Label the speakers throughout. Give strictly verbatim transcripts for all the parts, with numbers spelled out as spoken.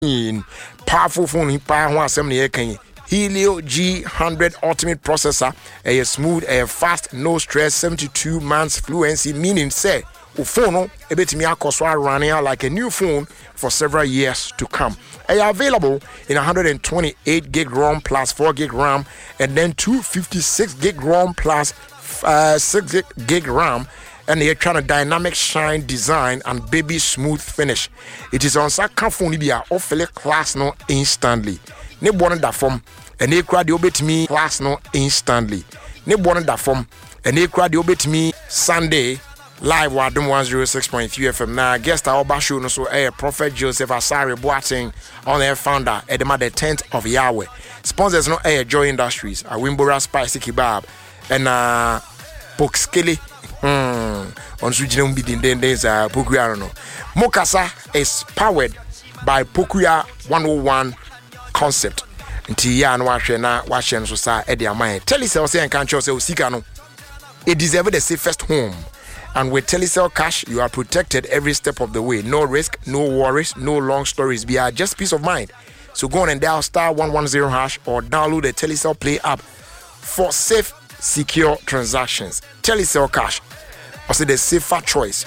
Speaker 1: in powerful phone power assembly can Helio G one hundred Ultimate Processor, a smooth, a fast, no stress, seventy-two months fluency, meaning say, o phone a bit me running like a new phone for several years to come. They are available in one hundred twenty-eight gig ROM plus four gig RAM, and then two hundred fifty-six gig ROM plus uh, six gig RAM. And they're trying to dynamic shine design and baby smooth finish. It is on Saka phone be a awfully class no instantly. Ne born that form and they cried the obet me class no instantly. Ne born that form and they cried the obet me Sunday live Wadum one oh six point three F M. Now guest our basho no so a Prophet Joseph Asari Boateng on their founder at the tenth of Yahweh. Sponsors no a Joy Industries, a Wimbora Spicy Kebab, and uh Pokskele. Hmm. On Sujinum be den days uh Pokuya no. Mokasa is powered by Pokuya one oh one concept. Nti ya no ahwe na wahye no so sa e de amai. Telecel say enkan cho say osika no. It deserves the safest home. And with Telecel Cash, you are protected every step of the way. No risk, no worries, no long stories. Be just peace of mind. So go on and dial star one one zero hash or download the Telecel Play app for safe, secure transactions. Telecel Cash. Also the safer choice.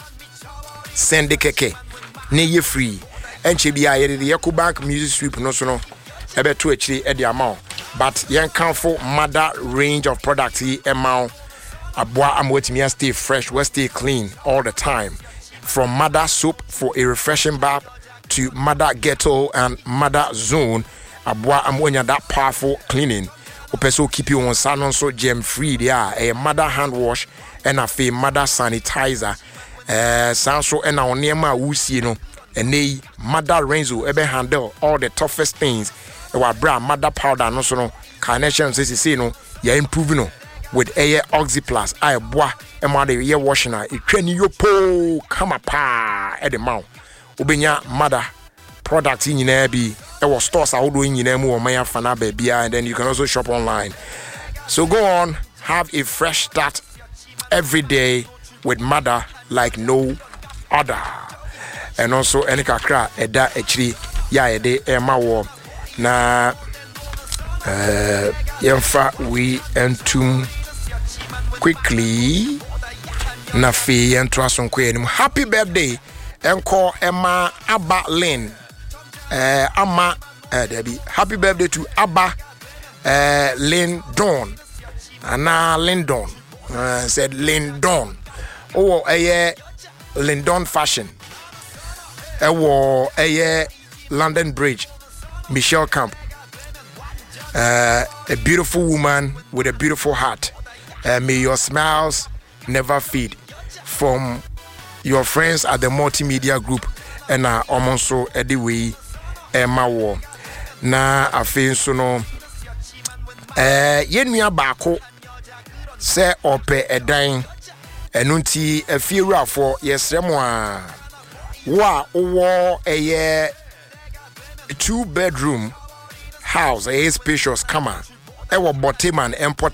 Speaker 1: Send the keke. Ne free. And she be a the Bank Music Sweep no so no. Ebe to actually at the amount. But yen count for mother range of products he amount. Abwa am waiting me stay fresh, we stay clean all the time. From mother soap for a refreshing bath to mother ghetto and mother zone. Abwa am when that powerful cleaning. Opeso keep you on salon so gem free there. A mother hand wash and a fe mother sanitizer. Uh sanso and our nema wusi no. And they mother Renzo ebe handle all the toughest things. Our bra mother powder no so no carnation says say no you're improving no with air oxyplus I bois and my year washing it train you po come up at the mouth ubenya mother products in your be our stores are doing in more my fana baby and then you can also shop online. So go on, have a fresh start every day with mother like no other. And also any kakra eda actually ya de ema wo na uh yemfa we entum quickly na fe yentra sonko enim. Happy birthday enko Emma Abba Lynn uh ama uh, Debbie. Happy birthday to Abba uh Lynn Dawn Anna Lindon uh, said Lindon oh eh Lindon fashion ewo eh London Bridge Michelle Camp, uh, a beautiful woman with a beautiful heart. Uh, may your smiles never fade. From your friends at the multimedia group and uh, also anyway, Emma War. Na afen so no. Uh, Yenua bako se ope edan enunti efiura for yesremo a wa owo eye two bedroom house a spacious kama ewo boteman emport